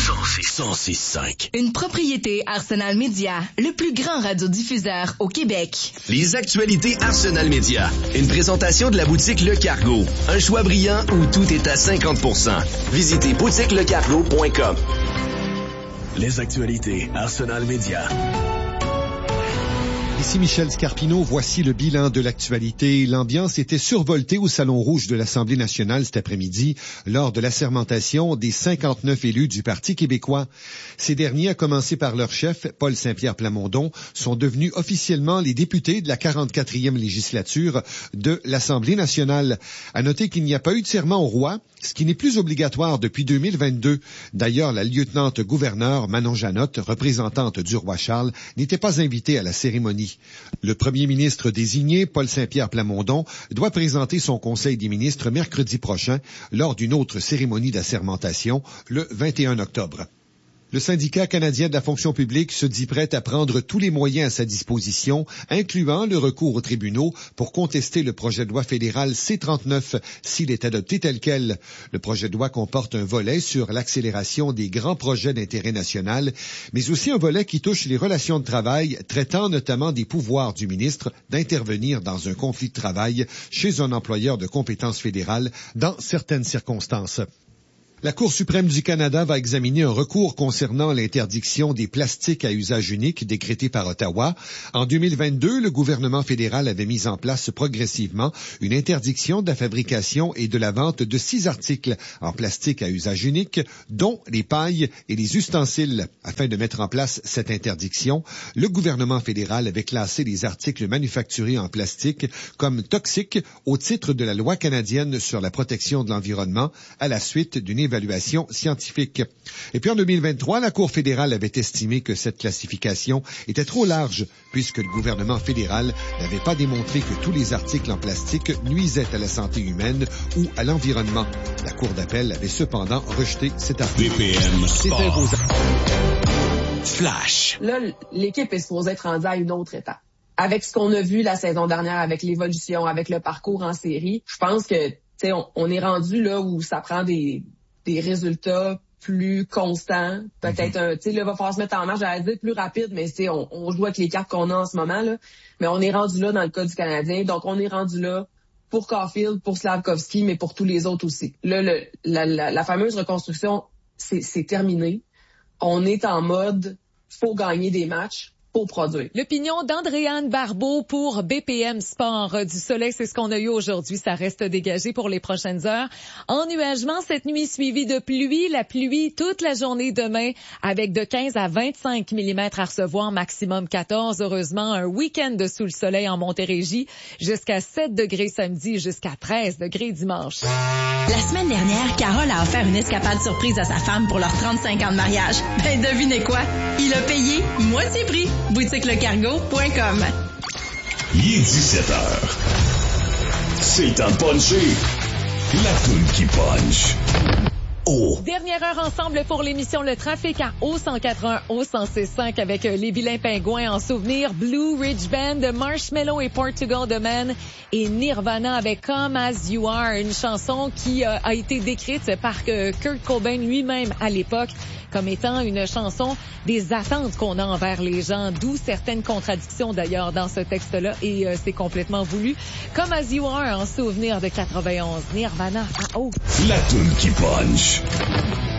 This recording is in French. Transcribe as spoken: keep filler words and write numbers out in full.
cent six cinq. Une propriété Arsenal Média, le plus grand radiodiffuseur au Québec. Les actualités Arsenal Média. Une présentation de la boutique Le Cargo. Un choix brillant où tout est à cinquante pour cent. Visitez boutique le cargo point com. Les actualités Arsenal Média. Ici Michel Scarpino, voici le bilan de l'actualité. L'ambiance était survoltée au Salon Rouge de l'Assemblée nationale cet après-midi lors de l'assermentation des cinquante-neuf élus du Parti québécois. Ces derniers, à commencer par leur chef, Paul Saint-Pierre Plamondon, sont devenus officiellement les députés de la quarante-quatrième législature de l'Assemblée nationale. À noter qu'il n'y a pas eu de serment au roi, ce qui n'est plus obligatoire depuis deux mille vingt-deux. D'ailleurs, la lieutenant-gouverneure Manon Janotte, représentante du roi Charles, n'était pas invitée à la cérémonie. Le premier ministre désigné, Paul Saint-Pierre Plamondon, doit présenter son conseil des ministres mercredi prochain lors d'une autre cérémonie d'assermentation le vingt et un octobre. Le syndicat canadien de la fonction publique se dit prêt à prendre tous les moyens à sa disposition, incluant le recours aux tribunaux pour contester le projet de loi fédéral C trente-neuf s'il est adopté tel quel. Le projet de loi comporte un volet sur l'accélération des grands projets d'intérêt national, mais aussi un volet qui touche les relations de travail, traitant notamment des pouvoirs du ministre d'intervenir dans un conflit de travail chez un employeur de compétences fédérales dans certaines circonstances. La Cour suprême du Canada va examiner un recours concernant l'interdiction des plastiques à usage unique décrété par Ottawa. En deux mille vingt-deux, le gouvernement fédéral avait mis en place progressivement une interdiction de la fabrication et de la vente de six articles en plastique à usage unique, dont les pailles et les ustensiles. Afin de mettre en place cette interdiction, le gouvernement fédéral avait classé les articles manufacturés en plastique comme toxiques au titre de la loi canadienne sur la protection de l'environnement à la suite d'une évaluation scientifique. Et puis en deux mille vingt-trois, la Cour fédérale avait estimé que cette classification était trop large puisque le gouvernement fédéral n'avait pas démontré que tous les articles en plastique nuisaient à la santé humaine ou à l'environnement. La Cour d'appel avait cependant rejeté cet article. B P M Sport. Flash. Là, l'équipe est supposée être rendue à une autre étape. Avec ce qu'on a vu la saison dernière, avec l'évolution, avec le parcours en série, je pense que, tu sais, on, on est rendu là où ça prend des des résultats plus constants, peut-être un, tu sais, là, va falloir se mettre en marche, j'allais dire plus rapide, mais c'est, on, on joue avec les cartes qu'on a en ce moment, là. Mais on est rendu là dans le cas du Canadien, donc on est rendu là pour Caulfield, pour Slavkovski, mais pour tous les autres aussi. Là, le, la, la, la fameuse reconstruction, c'est, c'est terminé. On est en mode, faut gagner des matchs, pour produire. L'opinion d'Andréane Barbeau pour B P M Sport du Soleil, c'est ce qu'on a eu aujourd'hui. Ça reste dégagé pour les prochaines heures. Ennuagement cette nuit suivi de pluie. La pluie toute la journée demain avec de quinze à vingt-cinq millimètres à recevoir, maximum quatorze. Heureusement, un week-end de sous le soleil en Montérégie jusqu'à sept degrés samedi, jusqu'à treize degrés dimanche. La semaine dernière, Carole a offert une escapade surprise à sa femme pour leurs trente-cinq ans de mariage. Ben, devinez quoi? Il a payé moitié prix. boutique le cargo point com. Il est dix-sept heures. C'est le temps de puncher. La toune qui punch. Oh. Dernière heure ensemble pour l'émission Le Trafic à O cent quatre-vingt-un, O cent six cinq avec les vilains pingouins en souvenir, Blue Ridge Band, Marshmello et Portugal The Man et Nirvana avec Come As You Are, une chanson qui euh, a été décrite par euh, Kurt Cobain lui-même à l'époque comme étant une chanson des attentes qu'on a envers les gens, d'où certaines contradictions d'ailleurs dans ce texte-là, et euh, c'est complètement voulu. Come As You Are en souvenir de quatre-vingt-onze, Nirvana à haut. La toune qui punch.